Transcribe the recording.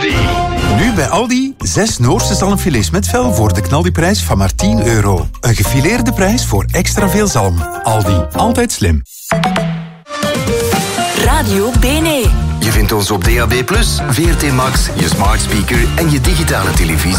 Aldi. Nu bij Aldi 6 Noorse zalmfilets met vel voor de knaldiprijs van maar €10. Een gefileerde prijs voor extra veel zalm. Aldi, altijd slim. Radio BNE. Je vindt ons op DAB+, VRT Max, je smart speaker en je digitale televisie.